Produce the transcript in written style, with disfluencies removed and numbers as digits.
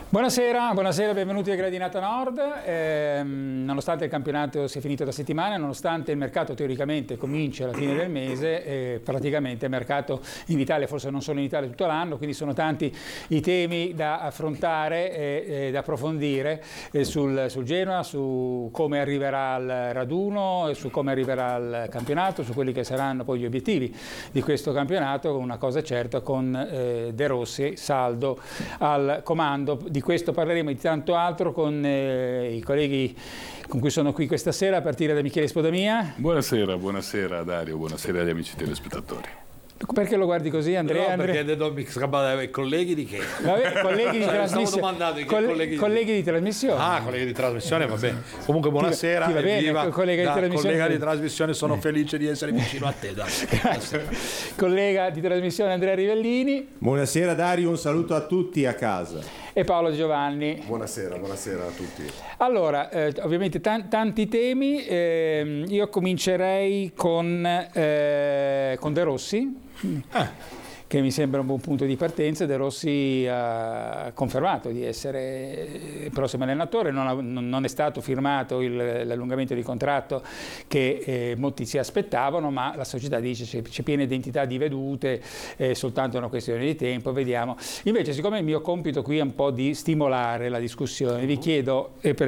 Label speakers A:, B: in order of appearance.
A: Buonasera, buonasera, benvenuti a Gradinata Nord. Nonostante il campionato sia finito da settimane, nonostante il mercato teoricamente cominci alla fine del mese, praticamente il mercato in Italia, forse non solo in Italia, tutto l'anno, quindi sono tanti i temi da affrontare e da approfondire sul Genoa, su come arriverà al raduno, su come arriverà al campionato, su quelli che saranno poi gli obiettivi di questo campionato. Una cosa è certa, con De Rossi saldo al comando. Di questo parleremo e di tanto altro con i colleghi con cui sono qui questa sera, a partire da Michele Spodamia.
B: Buonasera, buonasera Dario, buonasera agli amici telespettatori.
A: Perché lo guardi così, Andrea?
C: No, perché i colleghi di che?
A: Vabbè, colleghi di trasmissione. Colleghi di trasmissione.
C: Ah, colleghi di trasmissione, va bene. Comunque buonasera.
A: Ti va bene,
C: collega di trasmissione, sono felice di essere vicino a te.
A: Collega di trasmissione Andrea Rivellini.
D: Buonasera Dario, un saluto a tutti a casa.
A: E Paolo Giovanni.
E: Buonasera, buonasera a tutti. Allora,
A: ovviamente tanti temi. Io comincerei con De Rossi. Che mi sembra un buon punto di partenza. De Rossi ha confermato di essere il prossimo allenatore, non è stato firmato l'allungamento di contratto che molti si aspettavano, ma la società dice c'è piena identità di vedute, è soltanto una questione di tempo, vediamo. Invece, siccome il mio compito qui è un po' di stimolare la discussione, vi chiedo, per